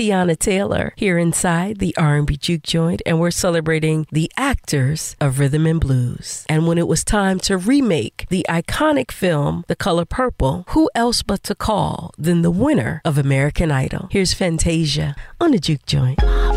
Tiana Taylor here inside the R&B Juke Joint, and we're celebrating the actors of rhythm and blues. And when it was time to remake the iconic film The Color Purple, who else but to call than the winner of American Idol? Here's Fantasia on the Juke Joint.